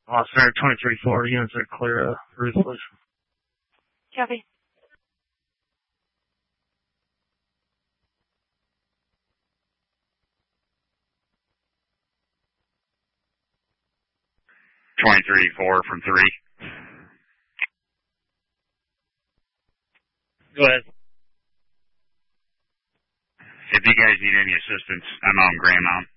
Center 23-4, units are clear, ruthless. Copy. from 3. Go ahead. If you guys need any assistance, I'm on Grandmount.